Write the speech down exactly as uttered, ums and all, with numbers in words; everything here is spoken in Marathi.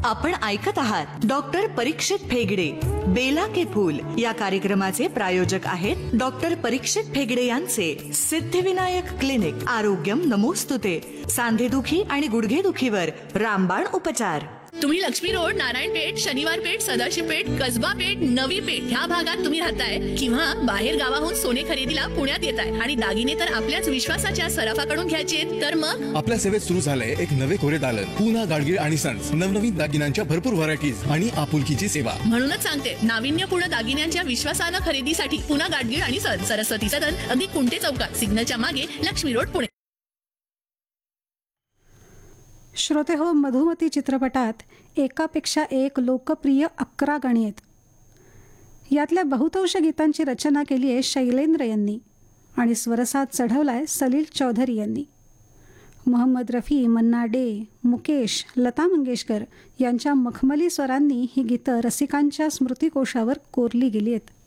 आपण ऐकत आहात डॉक्टर परीक्षित फेगडे बेला के फूल या कार्यक्रमाचे प्रायोजक आहेत डॉक्टर परीक्षित फेगडे यांचे सिद्धिविनायक क्लिनिक. आरोग्यम नमोस्तुते. सांधेदुखी आणि गुडघेदुखीवर रामबाण उपचार. तुम्ही लक्ष्मी रोड, नारायणपेठ, शनिवार पेठ, सदाशिव पेठ, कसबा पेठ, नवी पेठ ह्या भागात तुम्ही राहताय किंवा बाहेर गावाहून सोने खरेदीला पुण्यात येताय आणि दागिने तर आपल्याच विश्वासाच्या सराफाकडून घ्यायचे, तर मग आपल्या सेवेत सुरू झालंय एक नवे कोरे दालन. पूना गाडगीळ आणि सन्स. नवनवीन दागिन्यांच्या भरपूर व्हरायटीज आणि आपुलकीची सेवा. म्हणूनच सांगते, नाविन्यपूर्ण दागिन्यांच्या विश्वासानं खरेदीसाठी पूना गाडगीळ आणि सन्स, सरस्वती सदन, अगदी कुंटे चौकात, सिग्नलच्या मागे, लक्ष्मी रोड, पुणे. श्रोते हो, मधुमती चित्रपटात एकापेक्षा एक लोकप्रिय अकरा गाणी आहेत. यातल्या बहुतांश गीतांची रचना केली आहे शैलेंद्र यांनी आणि स्वरसाद चढवलाय सलील चौधरी यांनी. मोहम्मद रफी, मन्ना डे, मुकेश, लता मंगेशकर यांच्या मखमली स्वरांनी ही गीतं रसिकांच्या स्मृतिकोशावर कोरली गेली आहेत.